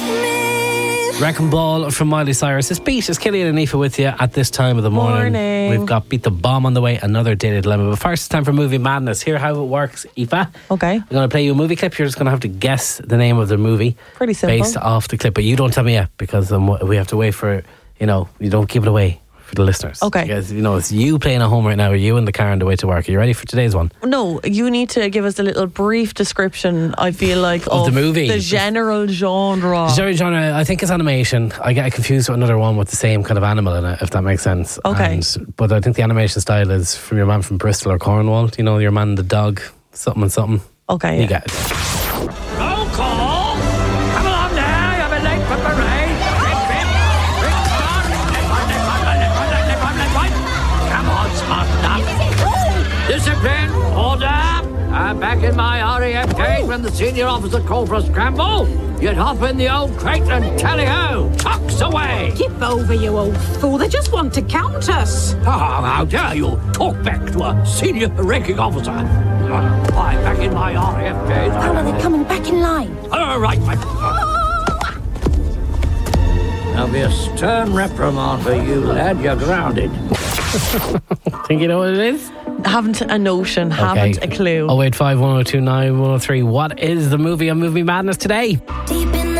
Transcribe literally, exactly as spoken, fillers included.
Wrecking Ball from Miley Cyrus. It's Beat. It's Killian and Aoife with you at this time of the morning. Morning. We've got Beat the Bomb on the way, another Daily Dilemma. But first, it's time for Movie Madness. Here how it works, Aoife. Okay. I'm going to play you a movie clip. You're just going to have to guess the name of the movie. Pretty simple. Based off the clip. But you don't tell me yet, because um, we have to wait for, you know, you don't give it away for the listeners. Okay. Because, you know, it's you playing at home right now, or you in the car on the way to work. Are you ready for today's one? No, you need to give us a little brief description, I feel like, Of the movie. the general genre. Genre, genre, I think it's animation. I get confused with another one with the same kind of animal in it, if that makes sense. Okay. And, but I think the animation style is from your man from Bristol or Cornwall. You know, your man, the dog, something and something. Okay. You Yeah. get it. Roll call! Come along now, you'll be late for parade. Rip, rip, rip, on. Left one, left one, left one, left one, left one. Come on, smart enough. Discipline, order. I'm back in my R A F cage when the senior officer called for a scramble. You'd hop in the old crate and tally-ho. Tucks away. Give over, you old fool. They just want to count us. Oh, how dare you talk back to a senior ranking officer. I'm back in my R A F cage. Oh, well, they're coming back in line. All right, my... There'll be a stern reprimand for you, lad. You're grounded. Think you know what it is? Haven't a notion, haven't a clue. oh eight five, one oh two nine, one oh three. What is the movie on Movie Madness today? Deep